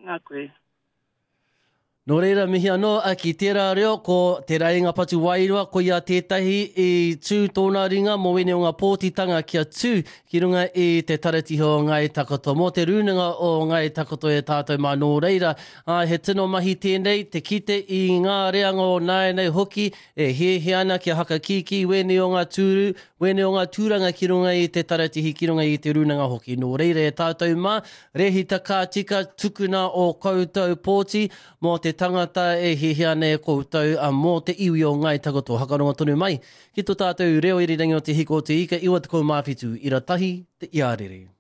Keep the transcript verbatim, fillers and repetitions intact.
Ngā koe. Nō reira mihi anō, a ki tērā reo, ko te rainga patu wairua, ko ia tētahi i tū tōna ringa, mo wene o ngā pōtitanga kia tū, ki runga i te taratiho o Ngai Takoto. Mō te runanga o Ngai Takoto e tātou mā nō reira. A, he tino mahi tēnei, te kite i ngā reanga o nāi nei hoki, e he he ana kia haka kiki, wene o ngā tūru, wene o ngā tūranga ki runga i te taratihi, ki runga i te runanga hoki. Nō reira e tātou mā, rehita kā tika, tukuna o koutou pōti, mō te tangata e hihia nei koutou a mō te iwi o Ngai Takoto. Hakaronga tonu mai, ki tō tātou reo irirangi o te hiko o te ika, iwa te kou mawhitu, ira tahi te iarere.